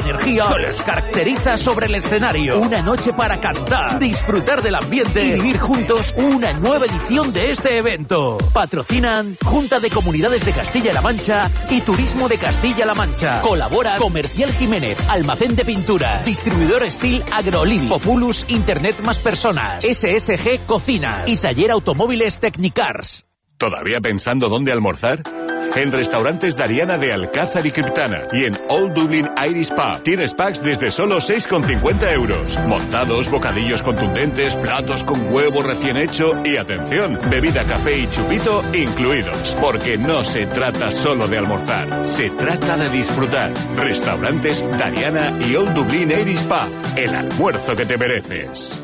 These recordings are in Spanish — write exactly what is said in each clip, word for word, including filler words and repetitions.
energía que les caracteriza sobre el escenario. Una noche para cantar, disfrutar del ambiente y vivir juntos una nueva edición de este evento. Patrocinan Junta de Comunidades de Castilla-La Mancha y Turismo de Castilla-La Mancha. Colabora Comercial Jiménez, Almacén de Pintura, Distribuidor Steel Agroliving, Populus Internet Más Personas, S S G Cocinas y Taller Automóviles Technicars. ¿Todavía pensando dónde almorzar? En Restaurantes Dariana de Alcázar y Criptana y en Old Dublin Irish Pub tienes packs desde solo seis con cincuenta euros. Montados, bocadillos contundentes, platos con huevo recién hecho y, atención, bebida, café y chupito incluidos. Porque no se trata solo de almorzar, se trata de disfrutar. Restaurantes Dariana y Old Dublin Irish Pub, el almuerzo que te mereces.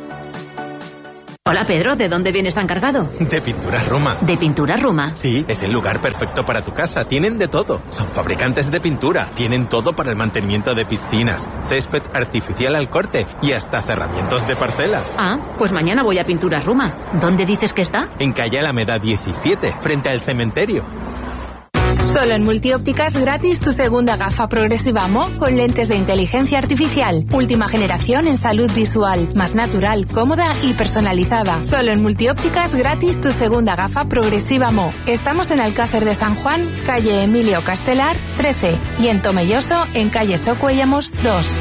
Hola Pedro, ¿de dónde vienes tan cargado? De Pinturas Roma. ¿De Pinturas Roma? Sí, es el lugar perfecto para tu casa. Tienen de todo. Son fabricantes de pintura. Tienen todo para el mantenimiento de piscinas, césped artificial al corte y hasta cerramientos de parcelas. Ah, pues mañana voy a Pinturas Roma. ¿Dónde dices que está? En calle Alameda diecisiete, frente al cementerio. Solo en Multiópticas gratis tu segunda gafa progresiva Mo con lentes de inteligencia artificial. Última generación en salud visual, más natural, cómoda y personalizada. Solo en Multiópticas gratis tu segunda gafa progresiva Mo. Estamos en Alcázar de San Juan, calle Emilio Castelar, trece, y en Tomelloso, en calle Socuellamos, dos.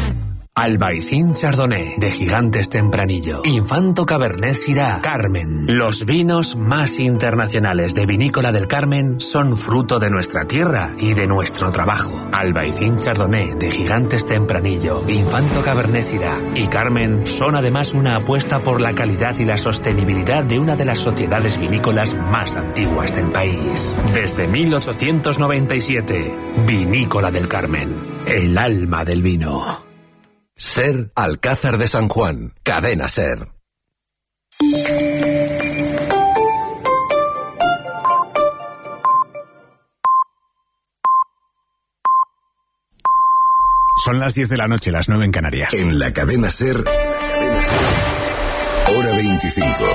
Albaicín Chardonnay, de Gigantes Tempranillo, Infanto Cabernet Syrah, Carmen. Los vinos más internacionales de Vinícola del Carmen son fruto de nuestra tierra y de nuestro trabajo. Albaicín Chardonnay, de Gigantes Tempranillo, Infanto Cabernet Syrah y Carmen son además una apuesta por la calidad y la sostenibilidad de una de las sociedades vinícolas más antiguas del país. Desde mil ochocientos noventa y siete, Vinícola del Carmen, el alma del vino. SER Alcázar de San Juan, Cadena SER. Son las diez de la noche, las nueve en Canarias. En la Cadena SER, hora veinticinco.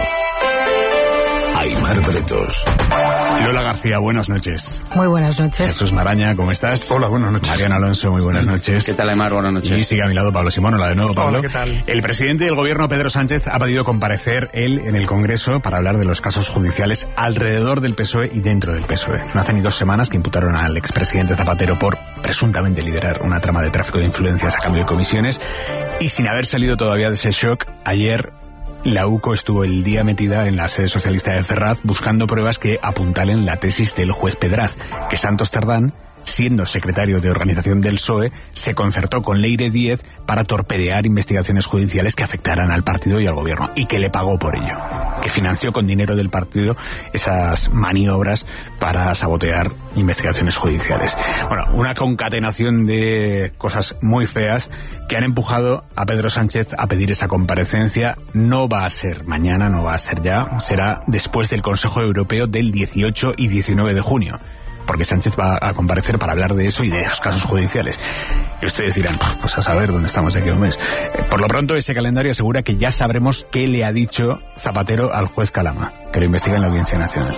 Aimar Bretos. Lola García, buenas noches. Muy buenas noches. Jesús Maraña, ¿cómo estás? Hola, buenas noches. Mariano Alonso, muy buenas noches. ¿Qué tal, Aimar? Buenas noches. Y sigue a mi lado Pablo Simón. Hola de nuevo, Pablo. Hola, ¿qué tal? El presidente del gobierno, Pedro Sánchez, ha pedido comparecer él en el Congreso para hablar de los casos judiciales alrededor del P S O E y dentro del P S O E. No hace ni dos semanas que imputaron al expresidente Zapatero por presuntamente liderar una trama de tráfico de influencias a cambio de comisiones, y sin haber salido todavía de ese shock, ayer la U C O estuvo el día metida en la sede socialista de Ferraz buscando pruebas que apuntalen la tesis del juez Pedraz, que Santos Cerdán, siendo secretario de organización del P S O E, se concertó con Leire Díez para torpedear investigaciones judiciales que afectaran al partido y al gobierno, y que le pagó por ello, que financió con dinero del partido esas maniobras para sabotear investigaciones judiciales. Bueno, una concatenación de cosas muy feas que han empujado a Pedro Sánchez a pedir esa comparecencia. No va a ser mañana, no va a ser ya, será después del Consejo Europeo del dieciocho y diecinueve de junio. Porque Sánchez va a comparecer para hablar de eso y de esos casos judiciales. Y ustedes dirán, pues a saber dónde estamos de aquí a un mes. Por lo pronto, ese calendario asegura que ya sabremos qué le ha dicho Zapatero al juez Calama, que lo investiga en la Audiencia Nacional.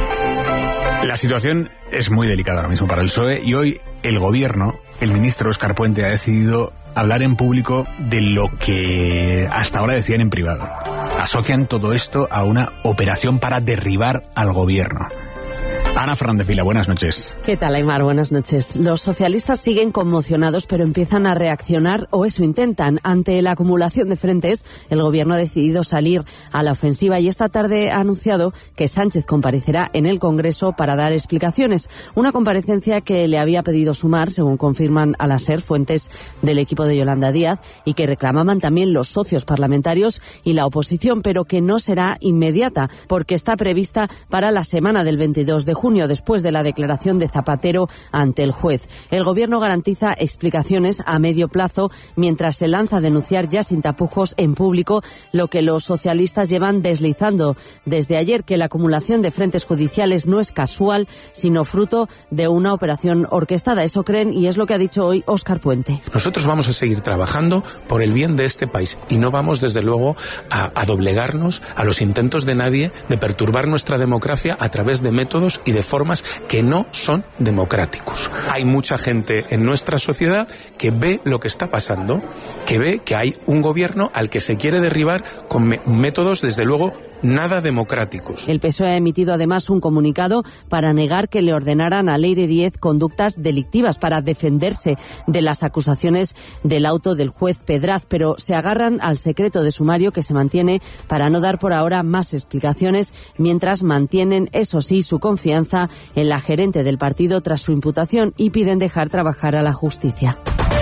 La situación es muy delicada ahora mismo para el P S O E, y hoy el gobierno, el ministro Óscar Puente, ha decidido hablar en público de lo que hasta ahora decían en privado. Asocian todo esto a una operación para derribar al gobierno. Ana Fernández Vila, buenas noches. ¿Qué tal, Aimar? Buenas noches. Los socialistas siguen conmocionados, pero empiezan a reaccionar, o eso intentan. Ante la acumulación de frentes, el gobierno ha decidido salir a la ofensiva y esta tarde ha anunciado que Sánchez comparecerá en el Congreso para dar explicaciones. Una comparecencia que le había pedido Sumar, según confirman a la SER fuentes del equipo de Yolanda Díaz, y que reclamaban también los socios parlamentarios y la oposición, pero que no será inmediata, porque está prevista para la semana del veintidós de junio, después de la declaración de Zapatero ante el juez. El gobierno garantiza explicaciones a medio plazo mientras se lanza a denunciar ya sin tapujos en público lo que los socialistas llevan deslizando desde ayer, que la acumulación de frentes judiciales no es casual, sino fruto de una operación orquestada. Eso creen, y es lo que ha dicho hoy Óscar Puente. Nosotros vamos a seguir trabajando por el bien de este país y no vamos, desde luego, a, a doblegarnos a los intentos de nadie de perturbar nuestra democracia a través de métodos y de de formas que no son democráticos. Hay mucha gente en nuestra sociedad que ve lo que está pasando, que ve que hay un gobierno al que se quiere derribar con me- métodos, desde luego, nada democráticos. El P S O E ha emitido además un comunicado para negar que le ordenaran a Leire Díez conductas delictivas para defenderse de las acusaciones del auto del juez Pedraz, pero se agarran al secreto de sumario que se mantiene para no dar por ahora más explicaciones, mientras mantienen, eso sí, su confianza en la gerente del partido tras su imputación y piden dejar trabajar a la justicia.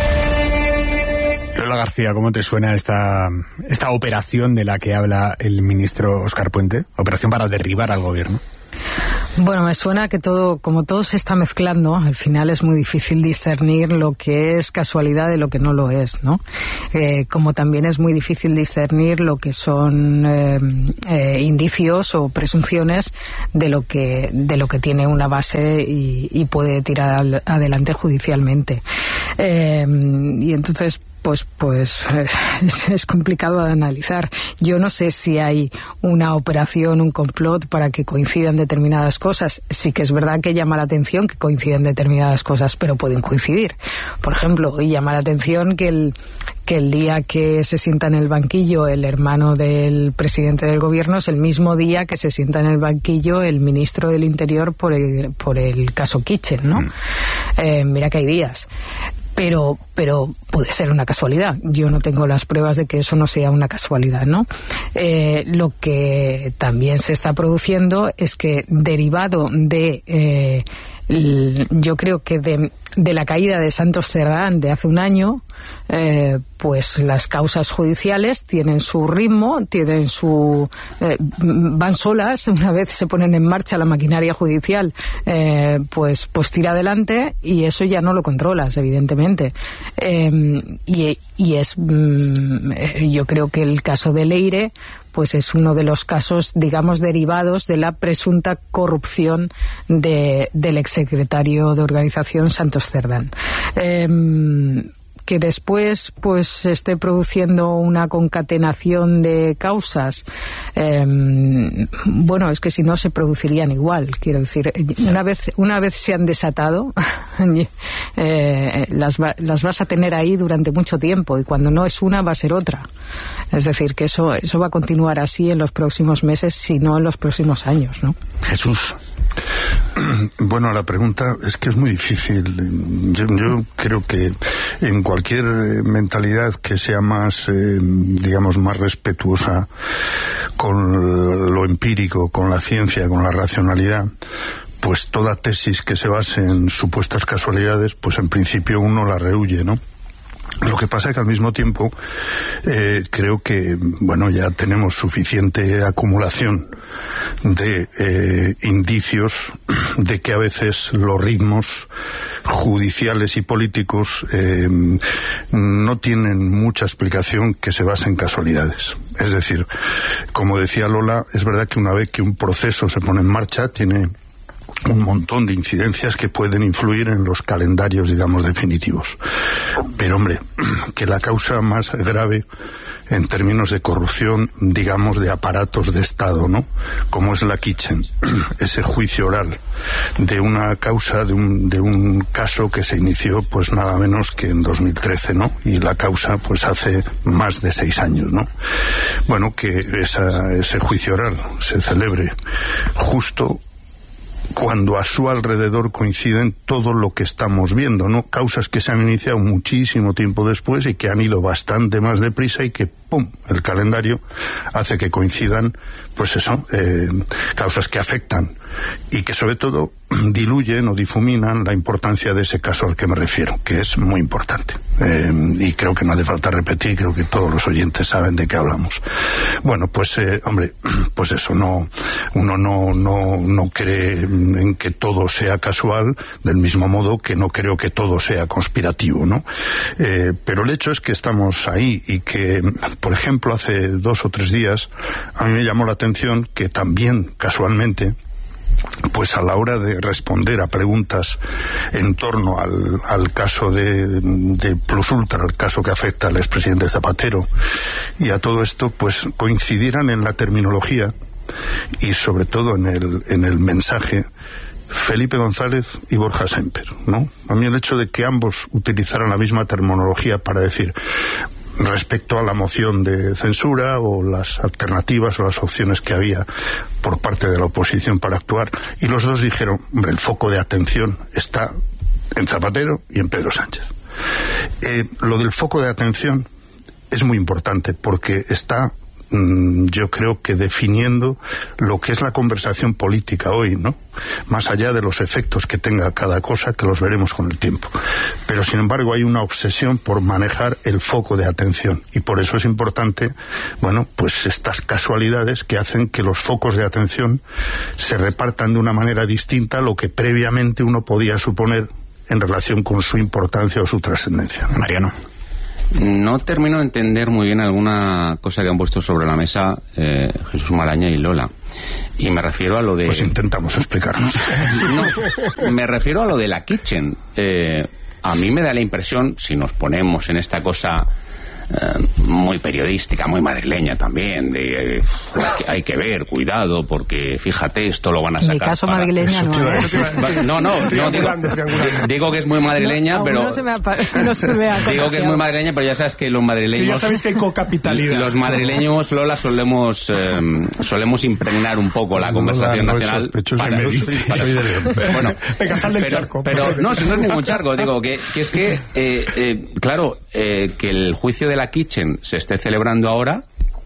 Lola García, ¿cómo te suena esta, esta operación de la que habla el ministro Óscar Puente? Operación para derribar al gobierno. Bueno, me suena que todo, como todo se está mezclando, al final es muy difícil discernir lo que es casualidad de lo que no lo es, ¿no? Eh, como también es muy difícil discernir lo que son eh, eh, indicios o presunciones de lo que de lo que tiene una base y, y puede tirar al, adelante judicialmente. Eh, y entonces pues pues es, es complicado de analizar. Yo no sé si hay una operación, un complot para que coincidan determinadas cosas. Sí que es verdad que llama la atención que coinciden determinadas cosas, pero pueden coincidir. Por ejemplo, y llama la atención que el que el día que se sienta en el banquillo el hermano del presidente del gobierno es el mismo día que se sienta en el banquillo el ministro del Interior por el por el caso Kitchen, ¿no? Mm. Eh, mira que hay días. Pero, pero puede ser una casualidad. Yo no tengo las pruebas de que eso no sea una casualidad, ¿no? Eh, lo que también se está produciendo es que, derivado de, eh, l, yo creo que de, de la caída de Santos Cerdán de hace un año, eh, pues las causas judiciales tienen su ritmo, tienen su eh, van solas. Una vez se ponen en marcha la maquinaria judicial, eh, pues pues tira adelante, y eso ya no lo controlas, evidentemente. Eh, y, y es mm, yo creo que el caso de Leire pues es uno de los casos, digamos, derivados de la presunta corrupción de, del exsecretario de Organización Santos Cerdán. Eh, que después pues se esté produciendo una concatenación de causas, eh, bueno, es que si no se producirían igual. Quiero decir, una vez una vez se han desatado, eh, las, va, las vas a tener ahí durante mucho tiempo, y cuando no es una va a ser otra. Es decir, que eso eso va a continuar así en los próximos meses, si no en los próximos años, ¿no? Jesús. Bueno, la pregunta es que es muy difícil. Yo, yo creo que en cualquier mentalidad que sea más, eh, digamos, más respetuosa con lo empírico, con la ciencia, con la racionalidad, pues toda tesis que se base en supuestas casualidades, pues en principio uno la rehúye, ¿no? Lo que pasa es que al mismo tiempo eh, creo que, bueno, ya tenemos suficiente acumulación de eh, indicios de que a veces los ritmos judiciales y políticos eh, no tienen mucha explicación que se base en casualidades. Es decir, como decía Lola, es verdad que una vez que un proceso se pone en marcha, tiene un montón de incidencias que pueden influir en los calendarios, digamos, definitivos. Pero, hombre, que la causa más grave en términos de corrupción, digamos, de aparatos de Estado, ¿no?, como es la Kitchen, ese juicio oral de una causa, de un, de un caso que se inició, pues nada menos que en dos mil trece, ¿no?, y la causa, pues hace más de seis años, ¿no? Bueno, que esa, ese juicio oral se celebre justo cuando a su alrededor coinciden todo lo que estamos viendo, ¿no? Causas que se han iniciado muchísimo tiempo después y que han ido bastante más deprisa, y que, ¡pum!, el calendario hace que coincidan, pues eso, eh, causas que afectan y que sobre todo diluyen o difuminan la importancia de ese caso al que me refiero, que es muy importante. Eh, y creo que no hace falta repetir, creo que todos los oyentes saben de qué hablamos. Bueno, pues, eh, hombre, pues eso, no, uno no, no, no cree en que todo sea casual, del mismo modo que no creo que todo sea conspirativo, ¿no? Eh, pero el hecho es que estamos ahí, y que, por ejemplo, hace dos o tres días, a mí me llamó la atención que también, casualmente, pues a la hora de responder a preguntas en torno al, al caso de, de Plus Ultra, al caso que afecta al expresidente Zapatero, y a todo esto, pues coincidieran en la terminología y sobre todo en el, en el mensaje Felipe González y Borja Semper, ¿no? A mí el hecho de que ambos utilizaran la misma terminología para decir respecto a la moción de censura o las alternativas o las opciones que había por parte de la oposición para actuar, y los dos dijeron, hombre, el foco de atención está en Zapatero y en Pedro Sánchez. Eh, lo del foco de atención es muy importante porque está, mmm, yo creo que definiendo lo que es la conversación política hoy, ¿no? Más allá de los efectos que tenga cada cosa, que los veremos con el tiempo. Pero sin embargo hay una obsesión por manejar el foco de atención, y por eso es importante, bueno, pues estas casualidades que hacen que los focos de atención se repartan de una manera distinta a lo que previamente uno podía suponer en relación con su importancia o su trascendencia. Mariano. No termino de entender muy bien alguna cosa que han puesto sobre la mesa eh, Jesús Malaña y Lola. Y me refiero a lo de... Pues intentamos explicarnos. No, me refiero a lo de la Kitchen. Eh, a mí me da la impresión, si nos ponemos en esta cosa eh, muy periodística, muy madrileña también, de eh, hay que ver, cuidado, porque fíjate, esto lo van a sacar. En mi caso para... madrileña no, ¿eh? No, no, no digo, digo que es muy madrileña, no, pero... No se me apa- no se me ha digo que es muy madrileña, pero ya sabes que los madrileños... Y ya sabéis que hay cocapitalidad. Los madrileños, Lola, solemos eh, solemos impregnar un poco la conversación no, no, nacional. Para, para, soy de León. Bueno, Venga, sal del pero, charco. Pero no, si no es ningún charco, digo que, que es que, eh, eh, claro, eh, que el juicio de la Kitchen se esté celebrando ahora,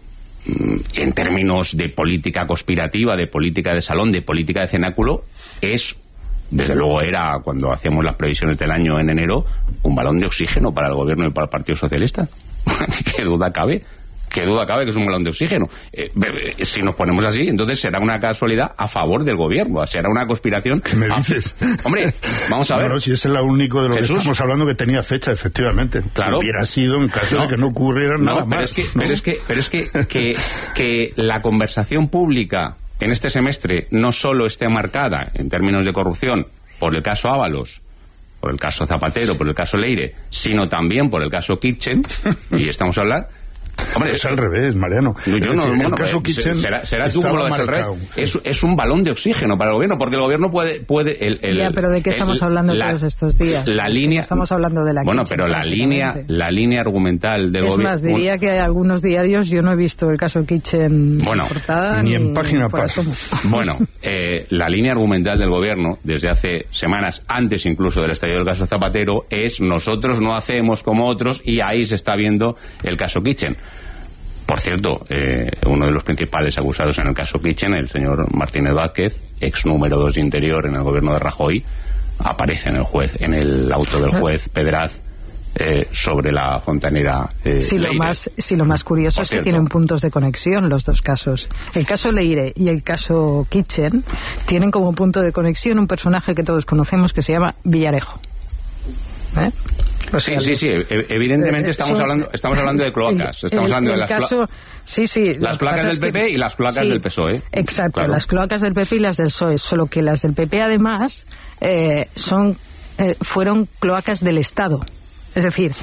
en términos de política conspirativa, de política de salón, de política de cenáculo, es, desde luego era, cuando hacíamos las previsiones del año en enero, un balón de oxígeno para el gobierno y para el Partido Socialista. ¿Qué duda cabe? ¿Qué duda cabe que es un balón de oxígeno? Eh, si nos ponemos así, entonces será una casualidad a favor del gobierno, será una conspiración... ¿Qué me dices? A... Hombre, vamos a ver. Claro, si es el único de lo Jesús. que estamos hablando que tenía fecha, efectivamente. Claro. Hubiera sido en caso no, de que no ocurriera no, nada pero más. Es que, ¿no? Pero es que, pero es que, que, que la conversación pública en este semestre no solo esté marcada en términos de corrupción por el caso Ábalos, por el caso Zapatero, por el caso Leire, sino también por el caso Kitchen, y estamos a hablar... Hombre, es al revés, Mariano. Yo es no, decir, bueno, el caso eh, Kitchen será, será tú como lo ves al revés. Es, es un balón de oxígeno para el gobierno, porque el gobierno puede... puede el, el, ya, pero ¿de qué el, estamos el, hablando la, todos estos días? La línea... Estamos hablando de la Bueno, Kitchen, pero la línea, la línea argumental del gobierno... Es más, diría un... que hay algunos diarios, yo no he visto el caso Kitchen bueno, portada, ni, ni en página par. Bueno, eh, la línea argumental del gobierno, desde hace semanas, antes incluso del estallido del caso Zapatero, es nosotros no hacemos como otros, y ahí se está viendo el caso Kitchen. Por cierto, eh, uno de los principales acusados en el caso Kitchen, el señor Martínez Vázquez, ex número dos de Interior en el gobierno de Rajoy, aparece en el juez, en el auto del juez Pedraz eh, sobre la fontanera eh, sí, Leire. Lo más, sí, lo más curioso Por es cierto. que tienen puntos de conexión los dos casos. El caso Leire y el caso Kitchen tienen como punto de conexión un personaje que todos conocemos que se llama Villarejo. ¿Eh? O sea, sí, sí, los, sí. Evidentemente eh, estamos son, hablando, estamos hablando de cloacas. El, estamos el, hablando el de las caso, sí, sí, las cloacas del P P que, y las cloacas sí, del P S O E. Exacto, claro. Las cloacas del P P y las del P S O E. Solo que las del P P además eh, son eh, fueron cloacas del Estado. Es decir,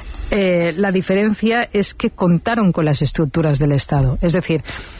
eh, la diferencia es que contaron con las estructuras del Estado. Es decir,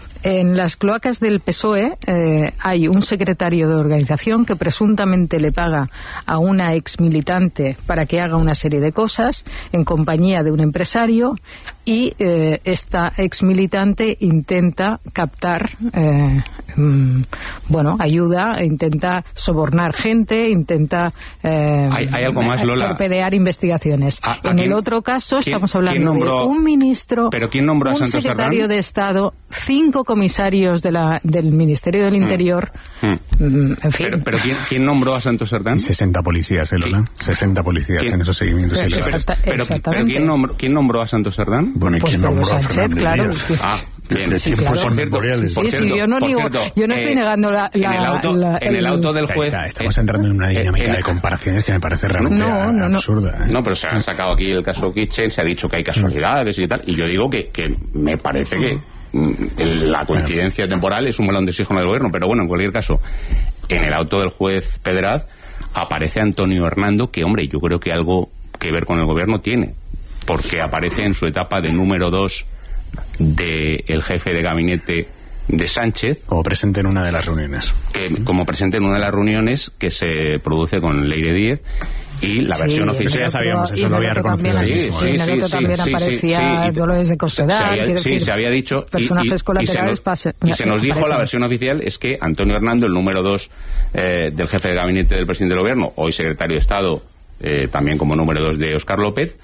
en las cloacas del P S O E eh, hay un secretario de organización que presuntamente le paga a una ex militante para que haga una serie de cosas en compañía de un empresario, y eh, esta ex militante intenta captar eh, mm, bueno, ayuda, intenta sobornar gente, intenta eh, ¿Hay, hay algo más, Lola? torpedear investigaciones. ¿A, a en quién, el otro caso ¿quién, estamos hablando nombró, de un ministro, ¿pero quién nombró a un Santos secretario Cerdán? de Estado, cinco comisarios de la, del Ministerio del Interior, mm. Mm, en fin. Pero, pero ¿quién, ¿quién nombró a Santos Cerdán? sesenta policías, ¿eh, Lola? Sí. sesenta policías ¿Quién? en esos seguimientos. Pero, ilegales. exacta, pero, pero ¿quién, nombró, ¿quién nombró a Santos Cerdán? Bueno, ¿y pues quién Pedro nombró a Sánchez, Fernández claro. Díaz? Ah, bien. Desde Sí, tiempos claro. Por cierto, inmemoriales. Sí, sí, yo no, por niego, cierto, yo no estoy eh, negando la, la, en el auto, la- en el auto del juez... Está, estamos entrando en una dinámica en- de comparaciones que me parece realmente No, no, no. absurda. ¿eh? No, pero se ha sacado aquí el caso Kitchen, se ha dicho que hay casualidades y tal, y yo digo que, que me parece que mm, la coincidencia temporal es un balón de oxígeno del gobierno, pero bueno, en cualquier caso, en el auto del juez Pedraz aparece Antonio Hernando, que hombre, yo creo que algo que ver con el gobierno tiene, porque aparece en su etapa de número dos del jefe de gabinete de Sánchez. Como presente en una de las reuniones. Que, como presente en una de las reuniones que se produce con Leire Díez. Y la sí, versión oficial. Ya sabíamos, eso lo había reconocido. Sí, sí, sí, en el otro sí, también sí, aparecía sí, sí, dolores de costedad. Sí, decir, se había dicho. Personajes y, colaterales. Y se nos, y se nos dijo, aparecen. La versión oficial es que Antonio Hernando, el número dos eh, del jefe de gabinete del presidente del gobierno, hoy secretario de Estado, eh, también como número dos de Óscar López,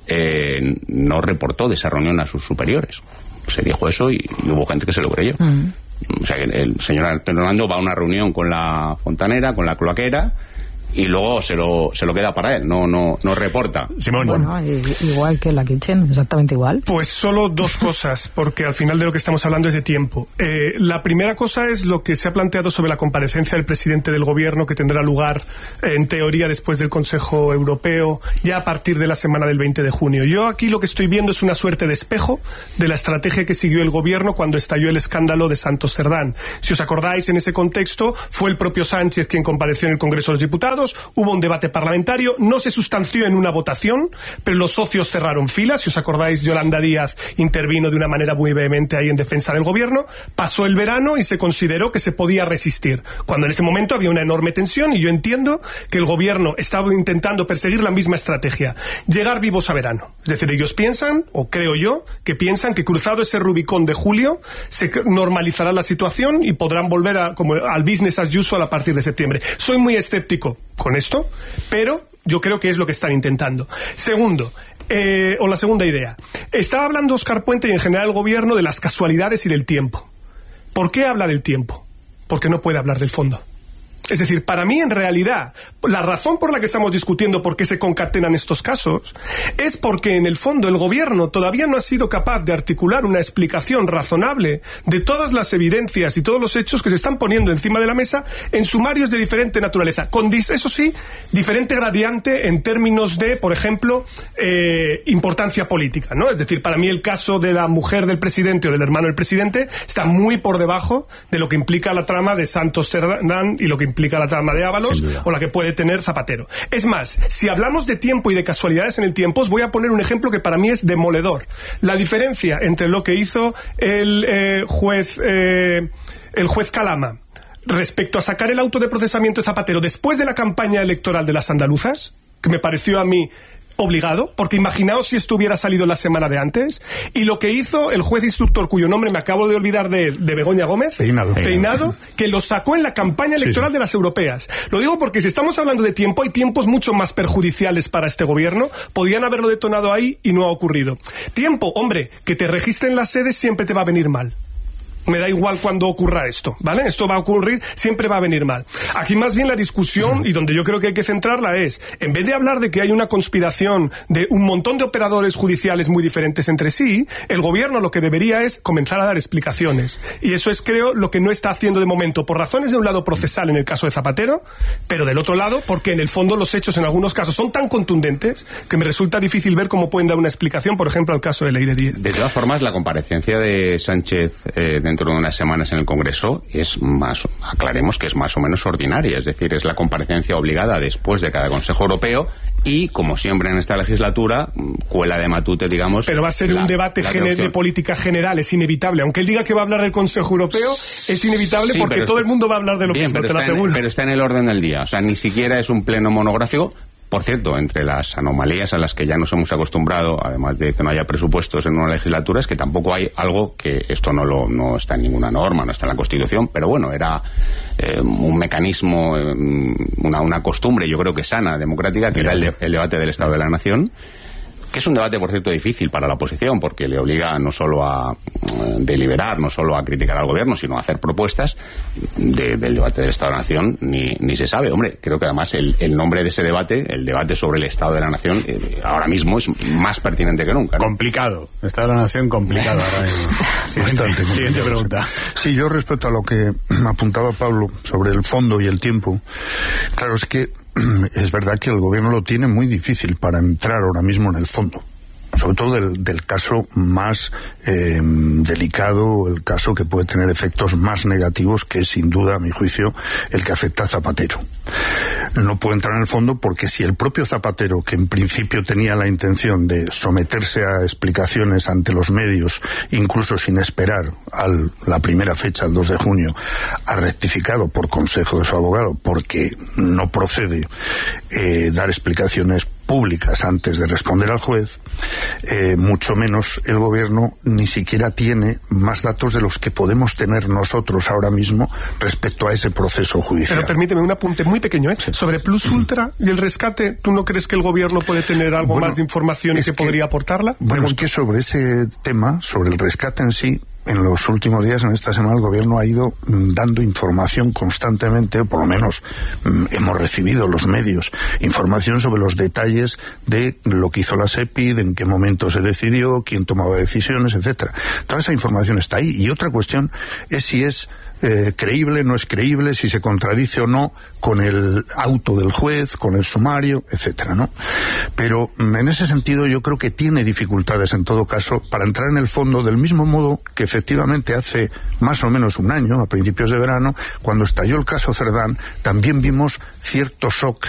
eh, no reportó de esa reunión a sus superiores. Se dijo eso y, y hubo gente que se lo creyó. Mm. O sea, que el señor Antonio Hernando va a una reunión con la fontanera, con la cloaquera, y luego se lo se lo queda para él, no no no reporta. Simón. Bueno, igual que la Kitchen, exactamente igual. Pues solo dos cosas, porque al final de lo que estamos hablando es de tiempo. Eh, la primera cosa es lo que se ha planteado sobre la comparecencia del presidente del gobierno, que tendrá lugar, eh, en teoría, después del Consejo Europeo, ya a partir de la semana del veinte de junio. Yo aquí lo que estoy viendo es una suerte de espejo de la estrategia que siguió el gobierno cuando estalló el escándalo de Santos Cerdán. Si os acordáis, en ese contexto fue el propio Sánchez quien compareció en el Congreso de los Diputados. Hubo un debate parlamentario, no se sustanció en una votación, pero los socios cerraron filas. Si os acordáis, Yolanda Díaz intervino de una manera muy vehemente ahí en defensa del gobierno. Pasó el verano y se consideró que se podía resistir, cuando en ese momento había una enorme tensión, y yo entiendo que el gobierno estaba intentando perseguir la misma estrategia, llegar vivos a verano. Es decir, ellos piensan, o creo yo, que piensan que cruzado ese Rubicón de julio se normalizará la situación y podrán volver a, como al business as usual a partir de septiembre. Soy muy escéptico con esto, pero yo creo que es lo que están intentando. Segundo, eh, o la segunda idea. Estaba hablando Óscar Puente y en general el gobierno de las casualidades y del tiempo. ¿Por qué habla del tiempo? Porque no puede hablar del fondo. Es decir, para mí, en realidad, la razón por la que estamos discutiendo por qué se concatenan estos casos es porque, en el fondo, el gobierno todavía no ha sido capaz de articular una explicación razonable de todas las evidencias y todos los hechos que se están poniendo encima de la mesa en sumarios de diferente naturaleza, con, eso sí, diferente gradiente en términos de, por ejemplo, eh, importancia política, ¿no? Es decir, para mí el caso de la mujer del presidente o del hermano del presidente está muy por debajo de lo que implica la trama de Santos Cerdán y lo que implica la trama de Ábalos o la que puede tener Zapatero. Es más, si hablamos de tiempo y de casualidades en el tiempo, os voy a poner un ejemplo que para mí es demoledor. La diferencia entre lo que hizo el eh, juez eh, el juez Calama respecto a sacar el auto de procesamiento de Zapatero después de la campaña electoral de las andaluzas, que me pareció a mí obligado, porque imaginaos si esto hubiera salido la semana de antes, y lo que hizo el juez instructor, cuyo nombre me acabo de olvidar de, de Begoña Gómez, Peinado, Peinado, que lo sacó en la campaña electoral sí, sí. de las europeas. Lo digo porque si estamos hablando de tiempo, hay tiempos mucho más perjudiciales para este gobierno, podían haberlo detonado ahí y no ha ocurrido. Tiempo, hombre, que te registren las sedes siempre te va a venir mal. Me da igual cuando ocurra esto, ¿vale? Esto va a ocurrir, siempre va a venir mal. Aquí más bien la discusión, y donde yo creo que hay que centrarla, es, en vez de hablar de que hay una conspiración de un montón de operadores judiciales muy diferentes entre sí, el gobierno lo que debería es comenzar a dar explicaciones. Y eso es, creo, lo que no está haciendo de momento, por razones de un lado procesal en el caso de Zapatero, pero del otro lado, porque en el fondo los hechos en algunos casos son tan contundentes que me resulta difícil ver cómo pueden dar una explicación, por ejemplo, al caso de Leire Díez. De todas formas, la comparecencia de Sánchez eh, dentro de unas semanas en el Congreso es más, aclaremos que es más o menos ordinaria, es decir, es la comparecencia obligada después de cada Consejo Europeo y, como siempre en esta legislatura, cuela de matute, digamos. Pero va a ser la, un debate gener, de política general, es inevitable. Aunque él diga que va a hablar del Consejo Europeo, es inevitable sí, porque todo está, el mundo va a hablar de lo bien, mismo, te lo aseguro. En, pero está en el orden del día, o sea, ni siquiera es un pleno monográfico. Por cierto, entre las anomalías a las que ya nos hemos acostumbrado, además de que no haya presupuestos en una legislatura, es que tampoco hay algo que esto no lo no está en ninguna norma, no está en la Constitución, pero bueno, era eh, un mecanismo, eh, una, una costumbre, yo creo que sana, democrática, que era el, de, el debate del Estado de la Nación, que es un debate, por cierto, difícil para la oposición, porque le obliga no solo a uh, deliberar, no solo a criticar al gobierno, sino a hacer propuestas. De, del debate del Estado de la Nación ni, ni se sabe. Hombre, creo que además el, el nombre de ese debate, el debate sobre el Estado de la Nación, eh, ahora mismo es más pertinente que nunca, ¿no? Complicado. Estado de la Nación complicado ahora mismo. Siguiente, Bastante siguiente pregunta. Sí, yo respecto a lo que apuntaba Pablo sobre el fondo y el tiempo, claro, es que es verdad que el gobierno lo tiene muy difícil para entrar ahora mismo en el fondo. O sobre todo del, del caso más eh, delicado, el caso que puede tener efectos más negativos, que es sin duda, a mi juicio, el que afecta a Zapatero. No puedo entrar en el fondo porque si el propio Zapatero, que en principio tenía la intención de someterse a explicaciones ante los medios, incluso sin esperar a la primera fecha, el dos de junio, ha rectificado por consejo de su abogado, porque no procede eh, dar explicaciones públicas antes de responder al juez, eh, mucho menos el gobierno ni siquiera tiene más datos de los que podemos tener nosotros ahora mismo respecto a ese proceso judicial. Pero permíteme un apunte muy pequeño, ¿eh? Sobre Plus Ultra y el rescate, ¿tú no crees que el gobierno puede tener algo bueno, más de información y que, que podría aportarla? Bueno, Pregunto. Es que sobre ese tema, sobre el rescate en sí, en los últimos días, en esta semana, el gobierno ha ido mm, dando información constantemente, o por lo menos mm, hemos recibido los medios información sobre los detalles de lo que hizo la SEPI, de en qué momento se decidió, quién tomaba decisiones, etcétera. Toda esa información está ahí. Y otra cuestión es si es Eh, creíble, no es creíble, si se contradice o no con el auto del juez, con el sumario, etcétera, ¿no? Pero en ese sentido yo creo que tiene dificultades en todo caso para entrar en el fondo, del mismo modo que efectivamente hace más o menos un año, a principios de verano, cuando estalló el caso Cerdán, también vimos cierto shock